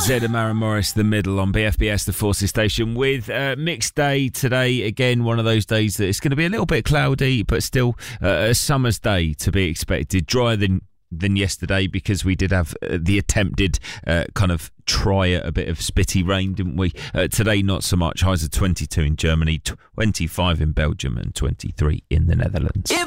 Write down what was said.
Zed and Maren Morris, The Middle on BFBS, the Forces station, with mixed day today. Again, one of those days that it's going to be a little bit cloudy, but still a summer's day to be expected. Drier than yesterday, because we did have the attempted kind of try at a bit of spitty rain, didn't we? Today, not so much. Highs of 22 in Germany, 25 in Belgium and 23 in the Netherlands.